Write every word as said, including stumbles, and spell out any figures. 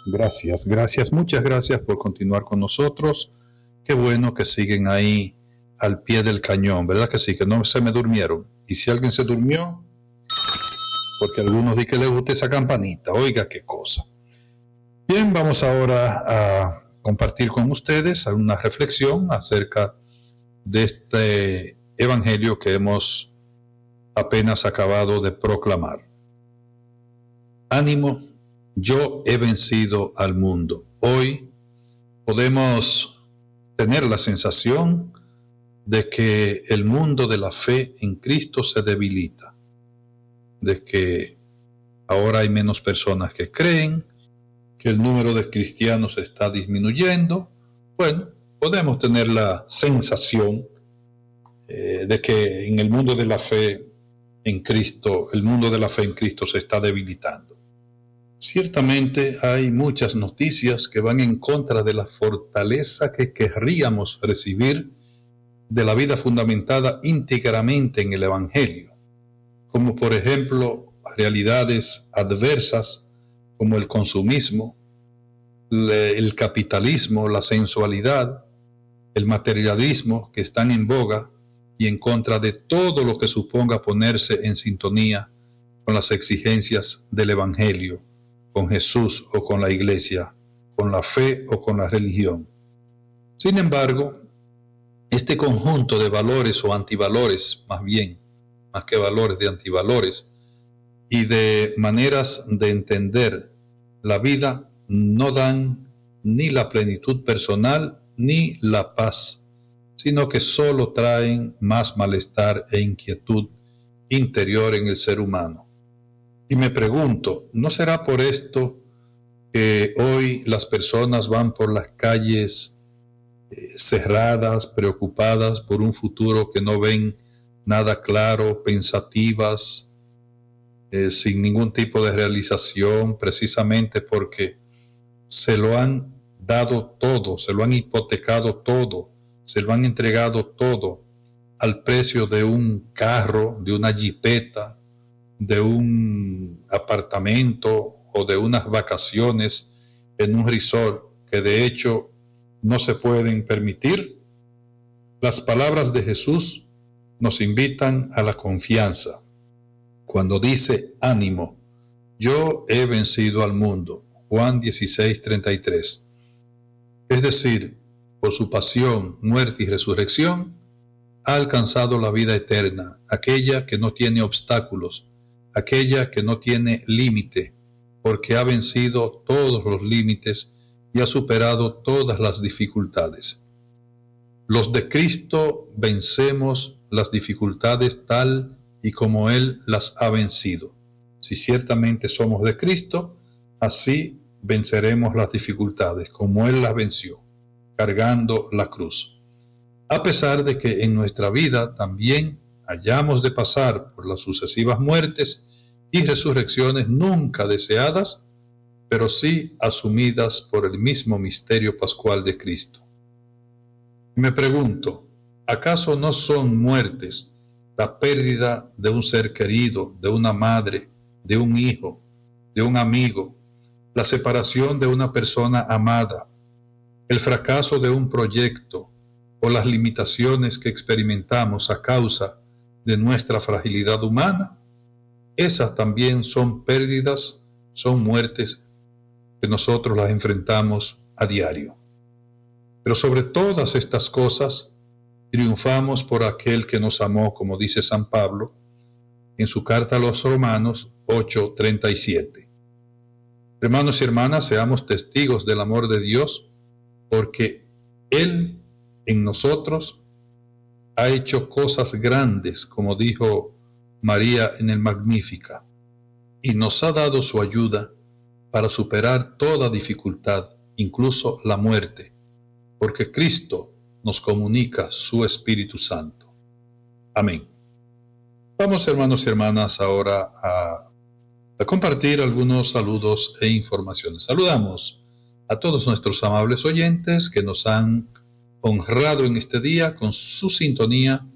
Gracias, gracias, muchas gracias por continuar con nosotros. Qué bueno que siguen ahí al pie del cañón, ¿verdad que sí? Que no se me durmieron. Y si alguien se durmió, porque a algunos di que les gusta esa campanita, oiga qué cosa. Bien, vamos ahora a compartir con ustedes una reflexión acerca de este evangelio que hemos apenas acabado de proclamar. Ánimo, yo he vencido al mundo. Hoy podemos tener la sensación de que el mundo de la fe en Cristo se debilita, de que ahora hay menos personas que creen, que el número de cristianos está disminuyendo. Bueno, podemos tener la sensación eh, de que en el mundo de la fe en Cristo, el mundo de la fe en Cristo se está debilitando. Ciertamente hay muchas noticias que van en contra de la fortaleza que querríamos recibir de la vida fundamentada íntegramente en el Evangelio, como por ejemplo realidades adversas como el consumismo, el capitalismo, la sensualidad, el materialismo que están en boga y en contra de todo lo que suponga ponerse en sintonía con las exigencias del Evangelio, con Jesús o con la Iglesia, con la fe o con la religión. Sin embargo, este conjunto de valores o antivalores, más bien, más que valores, de antivalores, y de maneras de entender la vida, no dan ni la plenitud personal ni la paz, sino que solo traen más malestar e inquietud interior en el ser humano. Y me pregunto, ¿no será por esto que hoy las personas van por las calles eh, cerradas, preocupadas por un futuro que no ven nada claro, pensativas, eh, sin ningún tipo de realización, precisamente porque se lo han dado todo, se lo han hipotecado todo, se lo han entregado todo al precio de un carro, de una jipeta, de un apartamento o de unas vacaciones en un resort que de hecho no se pueden permitir? Las palabras de Jesús nos invitan a la confianza cuando dice: ánimo, yo he vencido al mundo. Juan dieciséis, treinta y tres. Es decir, por su pasión, muerte y resurrección, ha alcanzado la vida eterna, aquella que no tiene obstáculos, aquella que no tiene límite, porque ha vencido todos los límites y ha superado todas las dificultades. Los de Cristo vencemos las dificultades tal y como Él las ha vencido. Si ciertamente somos de Cristo, así venceremos las dificultades, como Él las venció, cargando la cruz. A pesar de que en nuestra vida también hayamos de pasar por las sucesivas muertes y resurrecciones nunca deseadas, pero sí asumidas por el mismo misterio pascual de Cristo. Me pregunto, ¿acaso no son muertes la pérdida de un ser querido, de una madre, de un hijo, de un amigo, la separación de una persona amada, el fracaso de un proyecto o las limitaciones que experimentamos a causa de nuestra fragilidad humana? Esas también son pérdidas, son muertes que nosotros las enfrentamos a diario. Pero sobre todas estas cosas, triunfamos por aquel que nos amó, como dice San Pablo en su carta a los Romanos ocho, treinta y siete. Hermanos y hermanas, seamos testigos del amor de Dios, porque Él en nosotros ha hecho cosas grandes, como dijo María en el Magnífica, y nos ha dado su ayuda para superar toda dificultad, incluso la muerte, porque Cristo nos comunica su Espíritu Santo. Amén. Vamos, hermanos y hermanas, ahora a, a compartir algunos saludos e informaciones. Saludamos a todos nuestros amables oyentes que nos han honrado en este día con su sintonía